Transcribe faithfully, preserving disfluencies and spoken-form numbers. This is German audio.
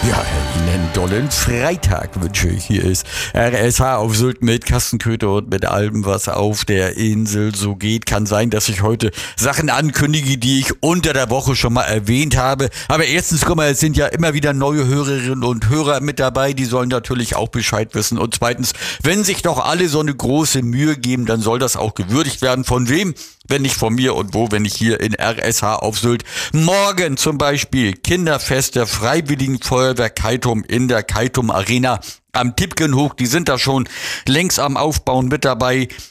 Ja, einen dollen Freitag wünsche ich. Hier ist R S H auf Sylt mit Carsten Köther und mit allem, was auf der Insel so geht. Kann sein, dass ich heute Sachen ankündige, die ich unter der Woche schon mal erwähnt habe. Aber erstens, guck mal, es sind ja immer wieder neue Hörerinnen und Hörer mit dabei. Die sollen natürlich auch Bescheid wissen. Und zweitens, wenn sich doch alle so eine große Mühe geben, dann soll das auch gewürdigt werden. Von wem? Wenn nicht von mir und wo, wenn nicht hier in R S H auf Sylt. Morgen zum Beispiel Kinderfest der Freiwilligen Feuerwehr Keitum in der Keitum Arena am Tipkenhoch. Die sind da schon längst am Aufbauen mit dabei.